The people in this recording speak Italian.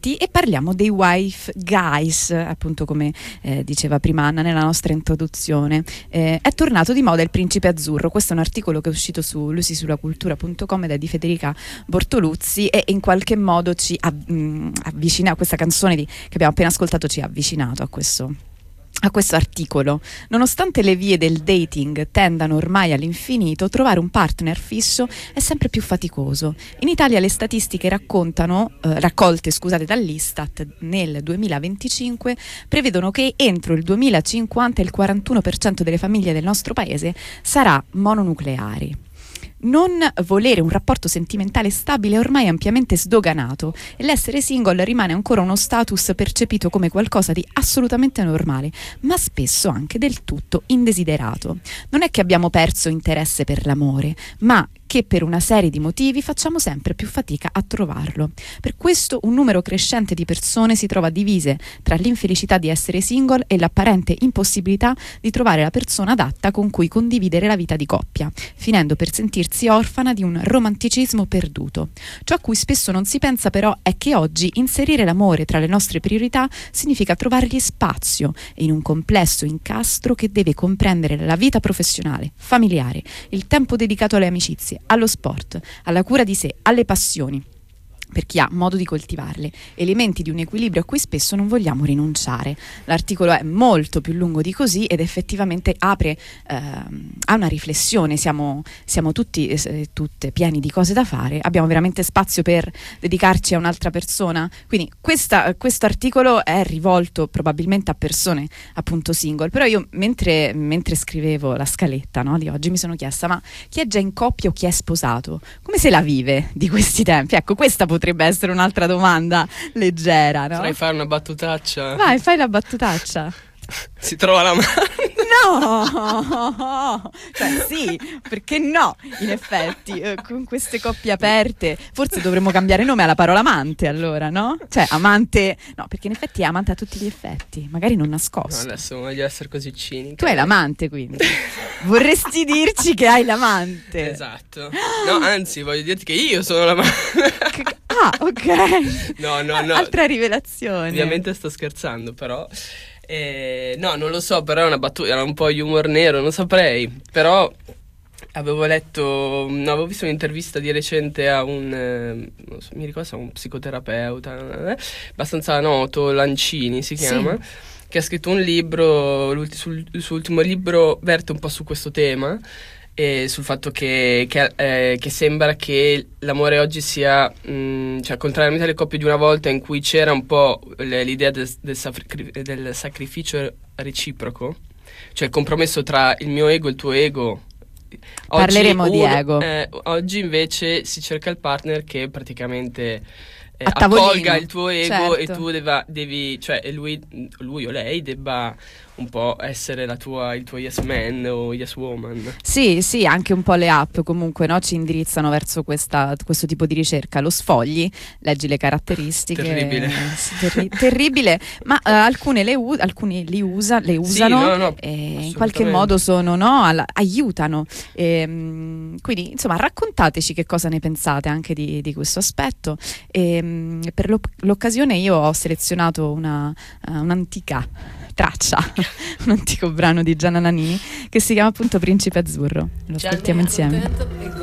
e parliamo dei wife guys, appunto come diceva prima Anna nella nostra introduzione. È tornato di moda il principe azzurro. Questo è un articolo che è uscito su lusisullacultura.com ed è di Federica Bortoluzzi, e in qualche modo ci avvicina a questa canzone che abbiamo appena ascoltato, ci ha avvicinato a questo articolo. Nonostante le vie del dating tendano ormai all'infinito, trovare un partner fisso è sempre più faticoso. In Italia le statistiche raccolte dall'Istat nel 2025 prevedono che entro il 2050 il 41% delle famiglie del nostro paese sarà mononucleari. Non volere un rapporto sentimentale stabile è ormai ampiamente sdoganato e l'essere single rimane ancora uno status percepito come qualcosa di assolutamente normale, ma spesso anche del tutto indesiderato. Non è che abbiamo perso interesse per l'amore, ma che per una serie di motivi facciamo sempre più fatica a trovarlo. Per questo un numero crescente di persone si trova divise tra l'infelicità di essere single e l'apparente impossibilità di trovare la persona adatta con cui condividere la vita di coppia, finendo per sentirsi orfana di un romanticismo perduto. Ciò a cui spesso non si pensa però è che oggi inserire l'amore tra le nostre priorità significa trovargli spazio in un complesso incastro che deve comprendere la vita professionale, familiare, il tempo dedicato alle amicizie, allo sport, alla cura di sé, alle passioni, per chi ha modo di coltivarle, elementi di un equilibrio a cui spesso non vogliamo rinunciare. L'articolo è molto più lungo di così ed effettivamente apre a una riflessione. Siamo tutti e tutte pieni di cose da fare, abbiamo veramente spazio per dedicarci a un'altra persona? Quindi questo articolo è rivolto probabilmente a persone appunto single, però io mentre scrivevo la scaletta, no, di oggi mi sono chiesta: ma chi è già in coppia o chi è sposato? Come se la vive di questi tempi? Ecco, questa potrebbe essere un'altra domanda leggera, no? Potrei fare una battutaccia. Vai, fai la battutaccia. Si trova la mano. No! Cioè sì, perché no? In effetti, con queste coppie aperte, forse dovremmo cambiare nome alla parola amante, allora, no? Cioè amante, no, perché in effetti è amante a tutti gli effetti, magari non nascosto. No, adesso non voglio essere così cinica. Tu hai l'amante, quindi. Vorresti dirci che hai l'amante? Esatto. No, anzi, voglio dirti che io sono l'amante. Ok. No. Altra rivelazione. Ovviamente sto scherzando, però. No, non lo so, però è una battuta, era un po' humor nero, non saprei. Però avevo visto un'intervista di recente a non so, mi ricordo se è un psicoterapeuta, abbastanza noto, Lancini si chiama, sì, che ha scritto un libro, il suo ultimo libro verte un po' su questo tema, e sul fatto che sembra che l'amore oggi sia, cioè contrariamente alle coppie di una volta in cui c'era un po' l'idea del sacrificio reciproco, cioè il compromesso tra il mio ego e il tuo ego. Parleremo di ego. Oggi invece si cerca il partner che praticamente accolga il tuo ego, certo, e tu devi, cioè lui o lei debba un po' essere il tuo yes man o yes woman. Sì, anche un po' le app comunque, no, ci indirizzano verso questo tipo di ricerca. Lo Sfogli, leggi le caratteristiche. Terribile, ma alcuni le usano, sì, no, e in qualche modo sono, no, aiutano. Quindi insomma raccontateci che cosa ne pensate anche di questo aspetto. Per l'occasione io ho selezionato un'antica traccia, un antico brano di Gianna Nannini che si chiama appunto Principe Azzurro. Lo ascoltiamo insieme.